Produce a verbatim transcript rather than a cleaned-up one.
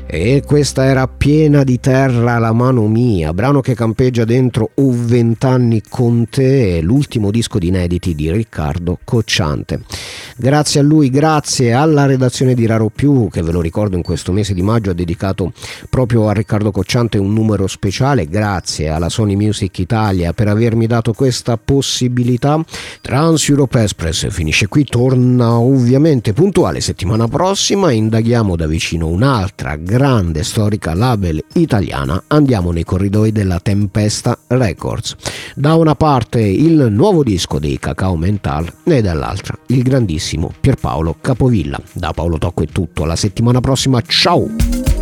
E questa era Piena di terra la mano mia, brano che campeggia dentro O vent'anni con te, l'ultimo disco di inediti di Riccardo Cocciante. Grazie a lui, grazie alla redazione di Raro Più, che ve lo ricordo in questo mese di maggio ha dedicato proprio a Riccardo Cocciante un numero speciale. Grazie alla Sony Music Italia per avermi dato questa possibilità. Trans Europe Express finisce qui, torna ovviamente puntuale settimana prossima. Indaghiamo da vicino un'altra grande storica label italiana, andiamo nei corridoi della Tempesta Records. Da una parte il nuovo disco dei Cacao Mental e dall'altra il grandissimo Pierpaolo Capovilla. Da Paolo Tocco è tutto, alla settimana prossima, ciao!